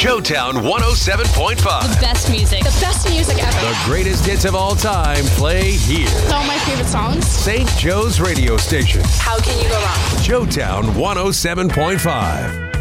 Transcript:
Showtown 107.5. The best music. The best music ever. The greatest hits of all time play here. All my favorite songs. St. Joe's radio station. How can you go wrong? Showtown 107.5.